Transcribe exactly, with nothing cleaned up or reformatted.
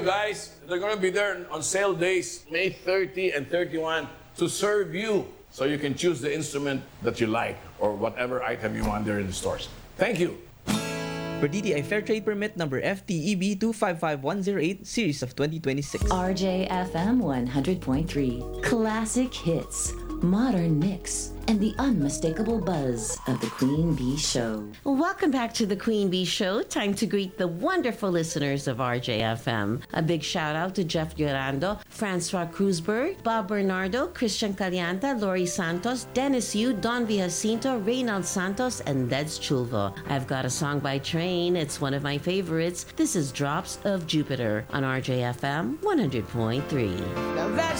you guys. They're going to be there on sale days, May thirtieth and thirty-first, to serve you. So you can choose the instrument that you like or whatever item you want there in the stores. Thank you. Per D T I Fair Trade Permit number F T E B two five five one zero eight, series of twenty twenty-six. R J F M one hundred point three. Classic hits, modern mix, and the unmistakable buzz of the Queen Bee Show. Welcome back to the Queen Bee Show. Time to greet the wonderful listeners of R J F M. A big shout out to Jeff Llorando, Francois Cruzberg, Bob Bernardo, Christian Calianta, Lori Santos, Dennis Yu, Don Villacinto, Reynald Santos, and Leds Chulvo. I've got a song by Train. It's one of my favorites. This is Drops of Jupiter on R J F M one hundred point three. Now that's